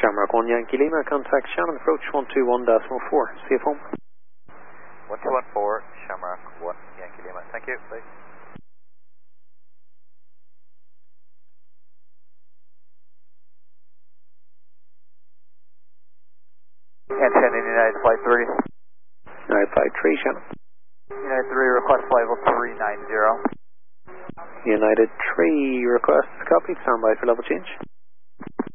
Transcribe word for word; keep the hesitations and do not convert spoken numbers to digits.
Shamrock one Yankee Lima, contact Shannon, approach one two one decimal four, see you home. one two one four, Shamrock one Yankee Lima, thank you, bye. Antenna United Flight three. United Flight three, Shannon. United three, request flight level three nine zero. United three, request copy, standby for level change.